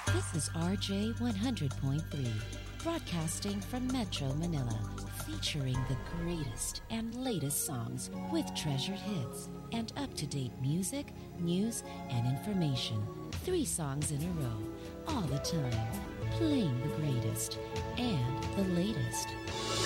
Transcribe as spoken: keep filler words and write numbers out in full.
This is R J one hundred point three, broadcasting from Metro Manila, featuring the greatest and latest songs with treasured hits and up-to-date music, news, and information. Three songs in a row, all the time, playing the greatest and the latest.